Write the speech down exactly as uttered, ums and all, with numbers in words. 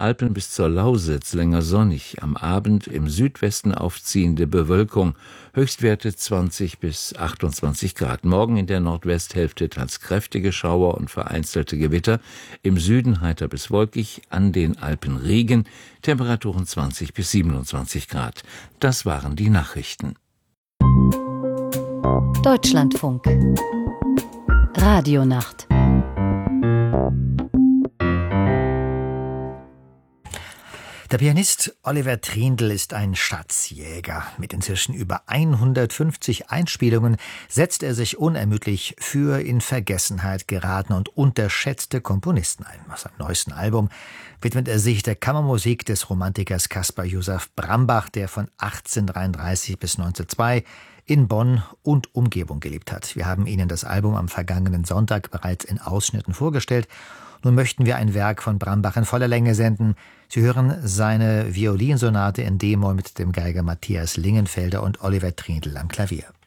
Alpen bis zur Lausitz länger sonnig, am Abend im Südwesten aufziehende Bewölkung, Höchstwerte zwanzig bis achtundzwanzig Grad. Morgen in der Nordwesthälfte teils kräftige Schauer und vereinzelte Gewitter, im Süden heiter bis wolkig, an den Alpen Regen, Temperaturen zwanzig bis siebenundzwanzig Grad. Das waren die Nachrichten. Deutschlandfunk Radionacht. Der Pianist Oliver Trindl ist ein Schatzjäger. Mit inzwischen über hundertfünfzig Einspielungen setzt er sich unermüdlich für in Vergessenheit geratene und unterschätzte Komponisten ein. Auf seinem neuesten Album widmet er sich der Kammermusik des Romantikers Caspar Joseph Brambach, der von achtzehnhundertdreiunddreißig bis neunzehnhundertzwei in Bonn und Umgebung gelebt hat. Wir haben Ihnen das Album am vergangenen Sonntag bereits in Ausschnitten vorgestellt. Nun möchten wir ein Werk von Brambach in voller Länge senden. Sie hören seine Violinsonate in D-Moll mit dem Geiger Matthias Lingenfelder und Oliver Trindl am Klavier.